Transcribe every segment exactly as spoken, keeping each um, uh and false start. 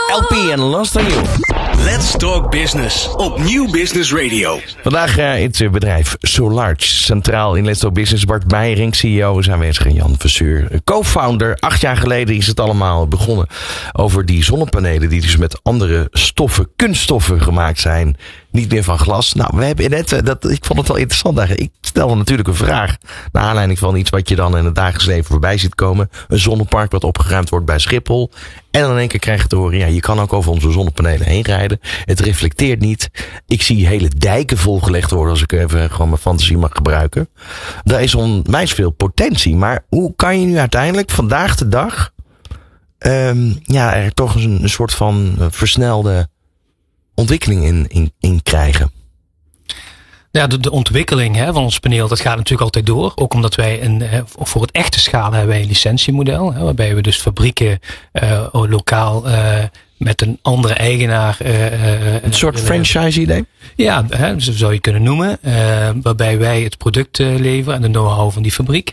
L P en Lost on You. Let's Talk Business op Nieuw Business Radio. Vandaag uh, het bedrijf Solarge. Centraal in Let's Talk Business. Bart Meijering, C E O, is aanwezig. En Jan Versuur, co-founder. Acht jaar geleden is het allemaal begonnen over die zonnepanelen die dus met andere stoffen, kunststoffen gemaakt zijn. Niet meer van glas. Nou, we hebben net, dat, ik vond het wel interessant eigenlijk. Ik stelde natuurlijk een vraag naar aanleiding van iets wat je dan in het dagelijks leven voorbij ziet komen. Een zonnepark wat opgeruimd wordt bij Schiphol. En dan in één keer krijg je te horen, ja, je kan ook over onze zonnepanelen heen rijden. Het reflecteert niet. Ik zie hele dijken volgelegd worden, als ik even gewoon mijn fantasie mag gebruiken. Daar is onwijs veel potentie. Maar hoe kan je nu uiteindelijk vandaag de dag um, ja, er toch een, een soort van versnelde ontwikkeling in, in, in krijgen? Ja, de, de ontwikkeling hè, van ons paneel, dat gaat natuurlijk altijd door. Ook omdat wij een, voor het echte schalen hebben wij een licentiemodel. Hè, waarbij we dus fabrieken uh, lokaal uh, met een andere eigenaar. Uh, een soort franchise idee? Ja, hè, zo zou je kunnen noemen. Uh, waarbij wij het product uh, leveren en de know-how van die fabriek.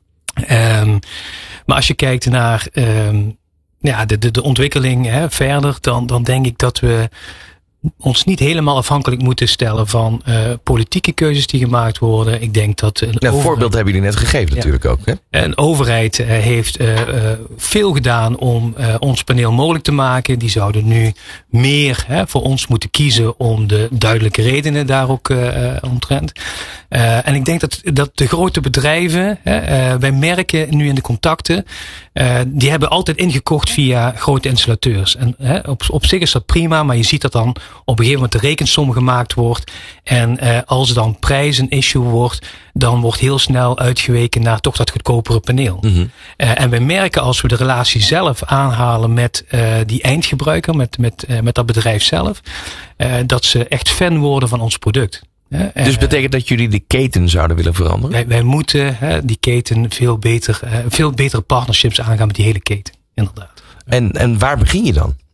Um, maar als je kijkt naar um, ja, de, de, de ontwikkeling hè, verder, dan, dan denk ik dat we ons niet helemaal afhankelijk moeten stellen van uh, politieke keuzes die gemaakt worden. Ik denk dat een nou, overheid, voorbeeld hebben jullie net gegeven ja, natuurlijk ook. Hè? Een overheid uh, heeft uh, uh, veel gedaan om uh, ons paneel mogelijk te maken. Die zouden nu meer hè, voor ons moeten kiezen om de duidelijke redenen daar ook uh, omtrent. Uh, en ik denk dat, dat de grote bedrijven, hè, uh, wij merken nu in de contacten, uh, die hebben altijd ingekocht via grote installateurs. En hè, op, op zich is dat prima, maar je ziet dat dan op een gegeven moment de rekensom gemaakt wordt. En uh, als dan prijs een issue wordt, dan wordt heel snel uitgeweken naar toch dat goedkopere paneel. Mm-hmm. Uh, en wij merken als we de relatie zelf aanhalen met uh, die eindgebruiker, met, met, uh, met dat bedrijf zelf, uh, dat ze echt fan worden van ons product. Uh, dus betekent dat jullie de keten zouden willen veranderen? Wij, wij moeten uh, die keten veel beter, uh, veel betere partnerships aangaan met die hele keten. Inderdaad. En, en waar begin je dan?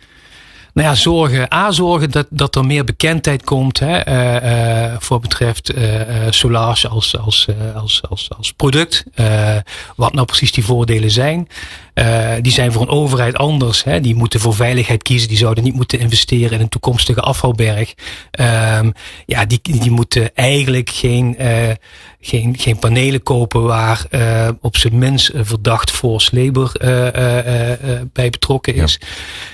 Nou ja, zorgen. A, zorgen dat, dat er meer bekendheid komt hè, uh, uh, voor betreft uh, Solarge als, als, uh, als, als, als product. Uh, wat nou precies die voordelen zijn. Uh, die zijn voor een overheid anders. Hè. Die moeten voor veiligheid kiezen. Die zouden niet moeten investeren in een toekomstige afvalberg. Um, ja, die, die moeten eigenlijk geen, uh, geen, geen panelen kopen waar uh, op zijn minst verdacht forced labor uh, uh, uh, bij betrokken is. Ja.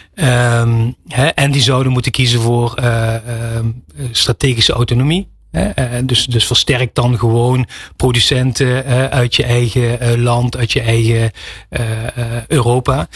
Um, hè, en die zouden moeten kiezen voor uh, uh, strategische autonomie. Hè, uh, dus, dus versterk dan gewoon producenten uh, uit je eigen uh, land, uit je eigen uh, uh, Europa.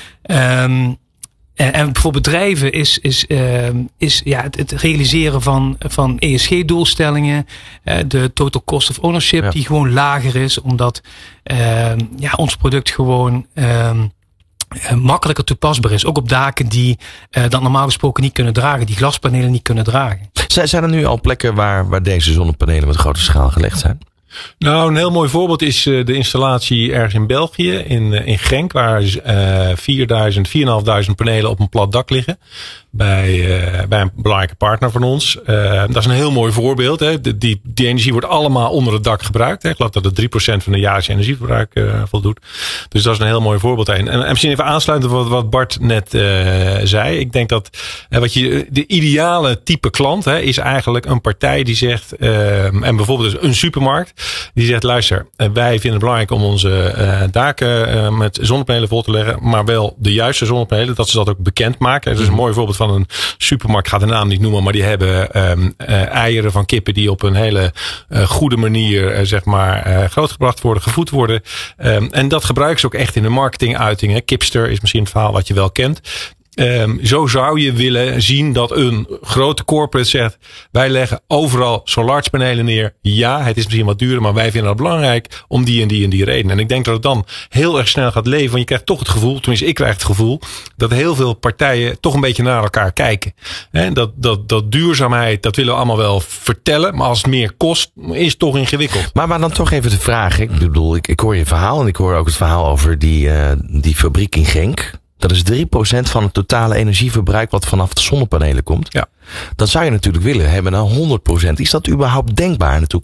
Um, en, en voor bedrijven is, is, uh, is ja, het, het realiseren van, van E S G-doelstellingen, uh, de total cost of ownership, ja. die gewoon lager is, omdat uh, ja, ons product gewoon Um, makkelijker toepasbaar is. Ook op daken die uh, dat normaal gesproken niet kunnen dragen. Die glaspanelen niet kunnen dragen. Zijn er nu al plekken waar, waar deze zonnepanelen met grote schaal gelegd zijn? Nou, een heel mooi voorbeeld is uh, de installatie ergens in België, in, uh, in Genk, waar uh, vierduizend, vierduizendvijfhonderd panelen op een plat dak liggen. Bij, uh, bij een belangrijke partner van ons. Uh, dat is een heel mooi voorbeeld. Hè. De, die, die energie wordt allemaal onder het dak gebruikt. Hè. Ik geloof dat het drie procent van de jaarlijkse energieverbruik uh, voldoet. Dus dat is een heel mooi voorbeeld. En, en misschien even aansluiten op wat Bart net uh, zei. Ik denk dat uh, wat je, de ideale type klant hè, is eigenlijk een partij die zegt, uh, en bijvoorbeeld dus een supermarkt, die zegt, luister, uh, wij vinden het belangrijk om onze uh, daken uh, met zonnepanelen vol te leggen, maar wel de juiste zonnepanelen, dat ze dat ook bekend maken. Dat is een mooi voorbeeld van een supermarkt, gaat de naam niet noemen, maar die hebben um, uh, eieren van kippen die op een hele uh, goede manier uh, zeg maar uh, grootgebracht worden, gevoed worden. Um, en dat gebruiken ze ook echt in de marketinguitingen. Kipster is misschien het verhaal wat je wel kent. Um, zo zou je willen zien dat een grote corporate zegt, wij leggen overal Solarge panelen neer. Ja, het is misschien wat duurder, maar wij vinden het belangrijk om die en die en die reden. En ik denk dat het dan heel erg snel gaat leven, want je krijgt toch het gevoel, tenminste ik krijg het gevoel, dat heel veel partijen toch een beetje naar elkaar kijken. En dat, dat, dat duurzaamheid, dat willen we allemaal wel vertellen, maar als het meer kost, is het toch ingewikkeld. Maar, maar dan toch even de vraag, ik bedoel, ik, ik hoor je verhaal en ik hoor ook het verhaal over die, uh, die fabriek in Genk. Dat is drie procent van het totale energieverbruik wat vanaf de zonnepanelen komt. Ja. Dat zou je natuurlijk willen hebben naar honderd procent. Is dat überhaupt denkbaar in de toekomst?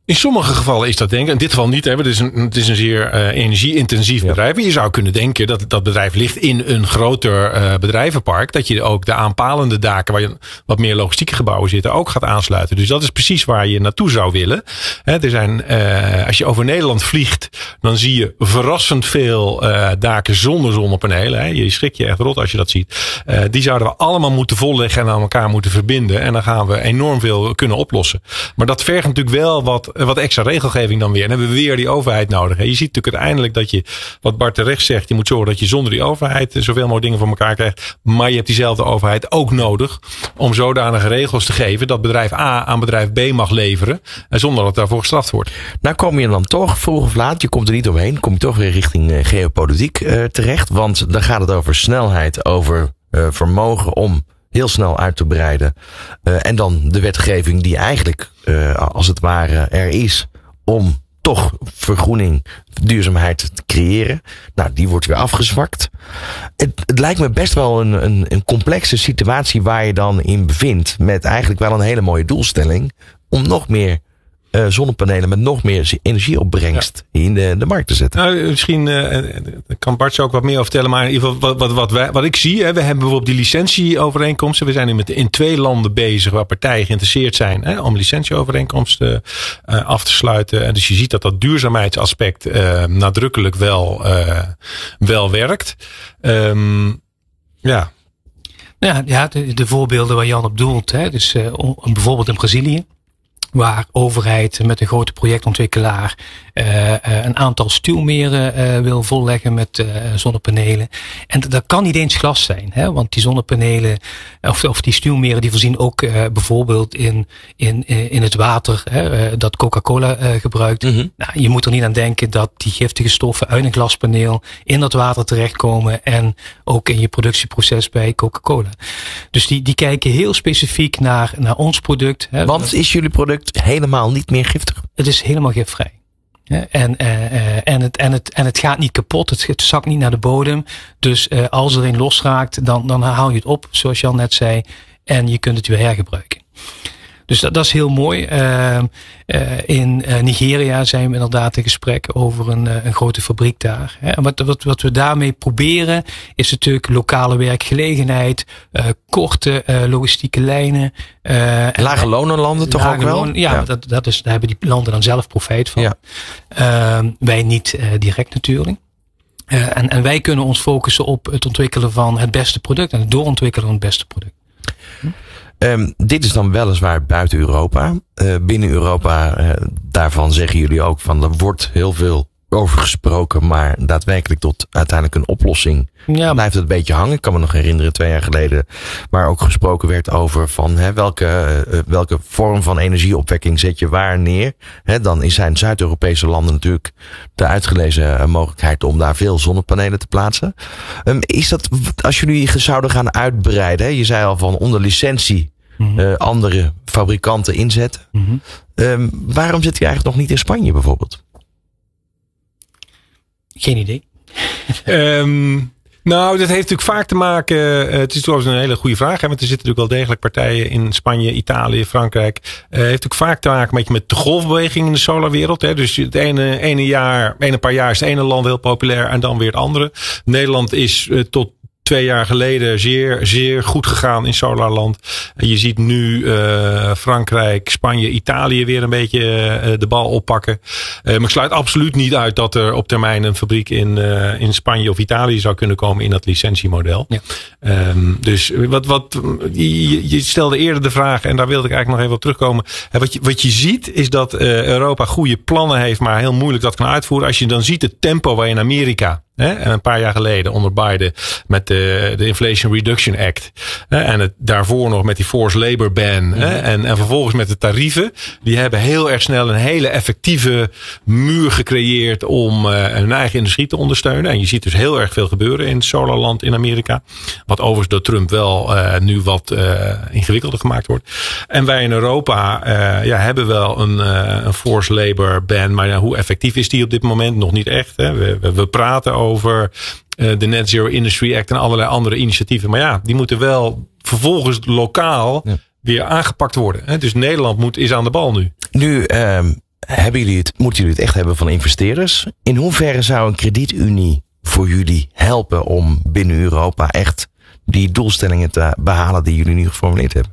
In sommige gevallen is dat denk ik. In dit geval niet. Hè. Het is een, het is een zeer uh, energie-intensief ja. bedrijf. En je zou kunnen denken dat dat bedrijf ligt in een groter uh, bedrijvenpark. Dat je ook de aanpalende daken waar je wat meer logistieke gebouwen zitten ook gaat aansluiten. Dus dat is precies waar je naartoe zou willen. Hè, er zijn, uh, als je over Nederland vliegt, dan zie je verrassend veel uh, daken zonder zonnepanelen. Hè. Je schrik je echt rot als je dat ziet. Uh, die zouden we allemaal moeten volleggen en aan elkaar moeten verbinden. En dan gaan we enorm veel kunnen oplossen. Maar dat vergt natuurlijk wel wat, wat extra regelgeving dan weer. En dan hebben we weer die overheid nodig. Je ziet natuurlijk uiteindelijk dat je, wat Bart terecht zegt, je moet zorgen dat je zonder die overheid zoveel mogelijk dingen voor elkaar krijgt. Maar je hebt diezelfde overheid ook nodig om zodanige regels te geven dat bedrijf A aan bedrijf B mag leveren. En zonder dat daarvoor gestraft wordt. Nou kom je dan toch, vroeg of laat, je komt er niet omheen, kom je toch weer richting uh, geopolitiek uh, terecht. Want dan gaat het over snelheid, over uh, vermogen om heel snel uit te breiden. Uh, en dan de wetgeving die eigenlijk, uh, als het ware, er is om toch vergroening, duurzaamheid te creëren. Nou, die wordt weer afgezwakt. Het, het lijkt me best wel een, een, een complexe situatie waar je dan in bevindt. Met eigenlijk wel een hele mooie doelstelling om nog meer Uh, zonnepanelen met nog meer energieopbrengst ja. in de, de markt te zetten. Nou, misschien uh, kan Bart zo ook wat meer over vertellen. Maar in ieder geval wat, wat, wat, wij, wat ik zie. Hè, we hebben bijvoorbeeld die licentieovereenkomsten. We zijn nu met, in twee landen bezig waar partijen geïnteresseerd zijn hè, om licentieovereenkomsten uh, af te sluiten. En dus je ziet dat dat duurzaamheidsaspect uh, nadrukkelijk wel, uh, wel werkt. Um, ja. Ja, ja de, de voorbeelden waar Jan op doelt. Hè, dus uh, bijvoorbeeld in Brazilië. Waar overheid met een grote projectontwikkelaar uh, uh, een aantal stuwmeren uh, wil volleggen met uh, zonnepanelen. En dat kan niet eens glas zijn, hè? Want die zonnepanelen of, of die stuwmeren die voorzien ook uh, bijvoorbeeld in, in, in het water hè, uh, dat Coca-Cola uh, gebruikt. Mm-hmm. Nou, je moet er niet aan denken dat die giftige stoffen uit een glaspaneel in dat water terechtkomen en ook in je productieproces bij Coca-Cola. Dus die, die kijken heel specifiek naar, naar ons product. Hè? Want is jullie product helemaal niet meer giftig? Het is helemaal gifvrij. En, uh, en, het, en, het, en het gaat niet kapot. Het, het zakt niet naar de bodem. Dus uh, als er een losraakt, dan, dan haal je het op, zoals Jan net zei. En je kunt het weer hergebruiken. Dus dat, dat is heel mooi. Uh, uh, in uh, Nigeria zijn we inderdaad in gesprek over een, uh, een grote fabriek daar. Hè. En wat, wat, wat we daarmee proberen is natuurlijk lokale werkgelegenheid, uh, korte uh, logistieke lijnen. Uh, lage lonenlanden toch ook wel? Lonen, ja, ja. Dat, dat is, daar hebben die landen dan zelf profijt van. Ja. Uh, wij niet uh, direct natuurlijk. Uh, en, en wij kunnen ons focussen op het ontwikkelen van het beste product en het doorontwikkelen van het beste product. Hm? Um, dit is dan weliswaar buiten Europa. Uh, binnen Europa, uh, daarvan zeggen jullie ook van er wordt heel veel over gesproken, maar daadwerkelijk tot uiteindelijk een oplossing ja. blijft het een beetje hangen. Ik kan me nog herinneren twee jaar geleden waar ook gesproken werd over van hè, welke, uh, welke vorm van energieopwekking zet je waar neer. Hè, dan zijn Zuid-Europese landen natuurlijk de uitgelezen uh, mogelijkheid om daar veel zonnepanelen te plaatsen. Um, is dat, als jullie zouden gaan uitbreiden, hè, je zei al van onder licentie mm-hmm. uh, andere fabrikanten inzetten. Mm-hmm. Um, waarom zit je eigenlijk nog niet in Spanje bijvoorbeeld? Geen idee. um, nou, dat heeft natuurlijk vaak te maken. Uh, het is trouwens een hele goede vraag. Hè, want er zitten natuurlijk wel degelijk partijen in Spanje, Italië, Frankrijk. Uh, heeft natuurlijk vaak te maken met, met de golfbeweging in de solarwereld. Hè. Dus het ene, ene jaar, ene paar jaar is het ene land heel populair en dan weer het andere. Nederland is uh, tot twee jaar geleden zeer, zeer goed gegaan in solarland. Je ziet nu uh, Frankrijk, Spanje, Italië weer een beetje uh, de bal oppakken. Uh, maar ik sluit absoluut niet uit dat er op termijn een fabriek in, uh, in Spanje of Italië zou kunnen komen in dat licentiemodel. Ja. Um, dus wat, wat je, je stelde eerder de vraag en daar wilde ik eigenlijk nog even op terugkomen. Uh, wat, je, wat je ziet is dat uh, Europa goede plannen heeft, maar heel moeilijk dat kan uitvoeren. Als je dan ziet het tempo waar je in Amerika Hè, een paar jaar geleden onder Biden met de, de Inflation Reduction Act. Hè, en het, daarvoor nog met die forced labor ban. Mm-hmm. Hè, en, en vervolgens met de tarieven. Die hebben heel erg snel een hele effectieve muur gecreëerd om uh, hun eigen industrie te ondersteunen. En je ziet dus heel erg veel gebeuren in solarland in Amerika. Wat overigens door Trump wel uh, nu wat uh, ingewikkelder gemaakt wordt. En wij in Europa uh, ja, hebben wel een, uh, een forced labor ban. Maar ja, hoe effectief is die op dit moment? Nog niet echt. Hè. We, we, we praten over over uh, de Net Zero Industry Act en allerlei andere initiatieven. Maar ja, die moeten wel vervolgens lokaal ja. weer aangepakt worden. Hè? Dus Nederland moet, is aan de bal nu. Nu uh, hebben jullie het, moeten jullie het echt hebben van investeerders? In hoeverre zou een kredietunie voor jullie helpen om binnen Europa echt die doelstellingen te behalen die jullie nu geformuleerd hebben?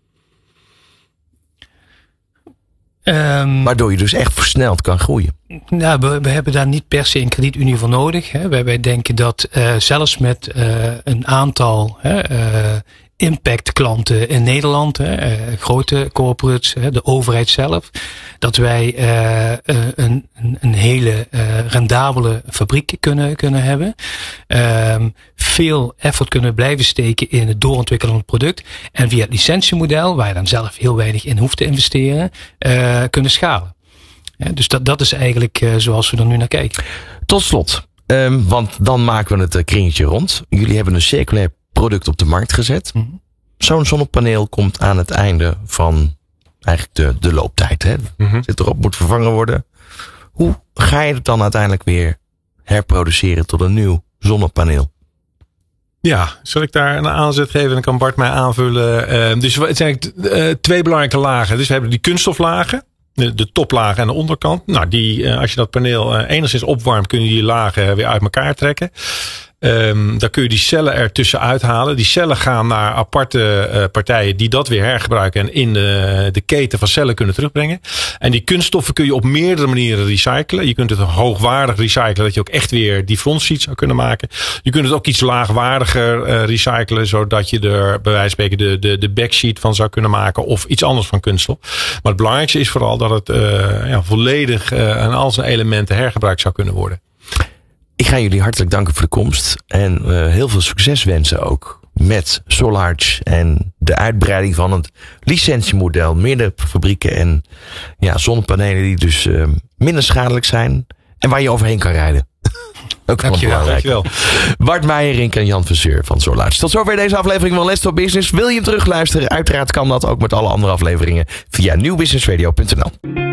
Um, Waardoor je dus echt versneld kan groeien. Nou, we, we hebben daar niet per se een kredietunie voor nodig. Hè. Wij, wij denken dat uh, zelfs met uh, een aantal hè, uh, impactklanten in Nederland, hè, uh, grote corporates, hè, de overheid zelf, dat wij uh, uh, een, een hele uh, rendabele fabriek kunnen, kunnen hebben. Um, veel effort kunnen blijven steken in het doorontwikkelen van het product. En via het licentiemodel, waar je dan zelf heel weinig in hoeft te investeren, uh, kunnen schalen. Ja, dus dat, dat is eigenlijk uh, zoals we er nu naar kijken. Tot slot, um, want dan maken we het uh, kringetje rond. Jullie hebben een circulair product op de markt gezet. Mm-hmm. Zo'n zonnepaneel komt aan het einde van eigenlijk de, de looptijd. Hè? Mm-hmm. Zit erop, moet vervangen worden. Hoe ga je het dan uiteindelijk weer herproduceren tot een nieuw zonnepaneel? Ja, zal ik daar een aanzet geven? Dan kan Bart mij aanvullen. Uh, dus het zijn eigenlijk uh, twee belangrijke lagen. Dus we hebben die kunststoflagen. De, de toplaag en de onderkant. Nou, die, uh, als je dat paneel uh, enigszins opwarmt, kun je die lagen weer uit elkaar trekken. Um, dan kun je die cellen ertussen uithalen. Die cellen gaan naar aparte uh, partijen die dat weer hergebruiken en in de, de keten van cellen kunnen terugbrengen. En die kunststoffen kun je op meerdere manieren recyclen. Je kunt het hoogwaardig recyclen, dat je ook echt weer die frontsheet zou kunnen maken. Je kunt het ook iets laagwaardiger uh, recyclen, zodat je er bij wijze van spreken de, de, de backsheet van zou kunnen maken of iets anders van kunststof. Maar het belangrijkste is vooral dat het uh, ja, volledig uh, aan al zijn elementen hergebruikt zou kunnen worden. Ik ga jullie hartelijk danken voor de komst en uh, heel veel succes wensen ook met Solarge en de uitbreiding van het licentiemodel. Meerdere fabrieken en ja, zonnepanelen die dus uh, minder schadelijk zijn en waar je overheen kan rijden. Ook Dankjewel. Dankjewel. Bart Meijerink en Jan Verseur van Solarge. Tot zover deze aflevering van Let's Talk Business. Wil je hem terugluisteren? Uiteraard kan dat ook met alle andere afleveringen via nieuw business radio punt n l.